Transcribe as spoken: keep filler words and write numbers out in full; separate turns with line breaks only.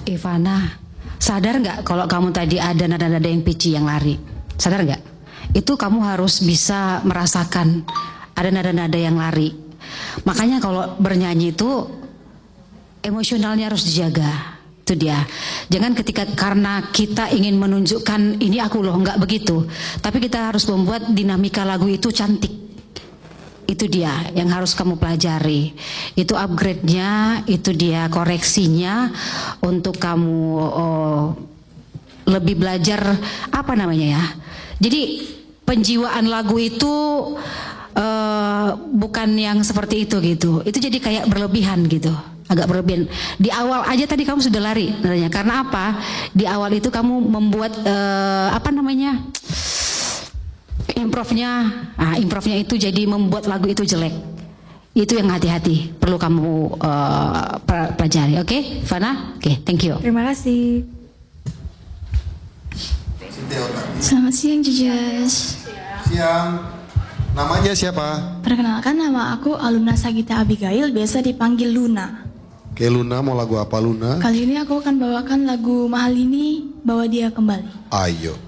Ivana, sadar nggak kalau kamu tadi ada nada-nada yang pitchy yang lari? Sadar nggak? Itu kamu harus bisa merasakan ada nada-nada yang lari. Makanya kalau bernyanyi itu emosionalnya harus dijaga. Itu dia. Jangan ketika karena kita ingin menunjukkan ini aku loh, nggak begitu. Tapi kita harus membuat dinamika lagu itu cantik. Itu dia yang harus kamu pelajari. Itu upgrade-nya, itu dia koreksinya untuk kamu oh, lebih belajar apa namanya ya. Jadi penjiwaan lagu itu uh, bukan yang seperti itu gitu. Itu jadi kayak berlebihan gitu. Agak berlebihan. Di awal aja tadi kamu sudah lari nadanya. Karena apa? Di awal itu kamu membuat uh, apa namanya? Improvnya, ah, improvnya itu jadi membuat lagu itu jelek. Itu yang hati-hati perlu kamu uh, pelajari. Oke, okay? Fana? Oke, okay, thank you.
Terima kasih.
Selamat siang, Judges.
Siang. Namanya siapa?
Perkenalkan, nama aku Aluna Sagita Abigail, biasa dipanggil Luna.
Oke, Luna, mau lagu apa Luna?
Kali ini aku akan bawakan lagu Mahal Ini, Bawa Dia Kembali.
Ayo.